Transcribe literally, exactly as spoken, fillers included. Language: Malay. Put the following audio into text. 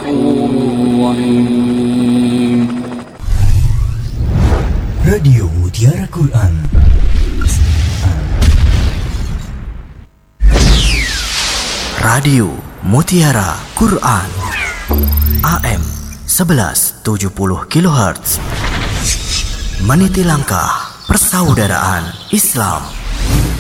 الرحيم. Radio Mutiara Quran. Radio Mutiara Quran A M sebelas tujuh puluh kilohertz. Meniti langkah persaudaraan Islam.